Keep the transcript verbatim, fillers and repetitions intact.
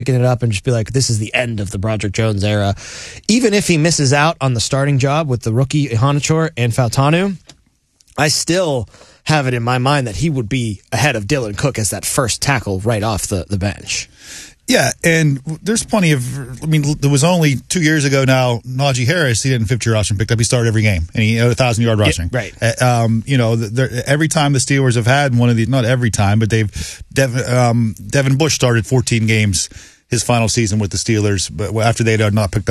picking it up and just be like, this is the end of the Broderick Jones era. Even if he misses out on the starting job with the rookie Iheanacho and Fautanu, I still have it in my mind that he would be ahead of Dylan Cook as that first tackle right off the, the bench. Yeah, and there's plenty of, I mean, there was only two years ago now, Najee Harris, he didn't fifty-year option picked up. He started every game, and he had a one thousand yard rushing. Yeah, right. Uh, um, you know, every time the Steelers have had one of these, not every time, but they've, Dev, um, Devin Bush started fourteen games his final season with the Steelers, but after they had not picked up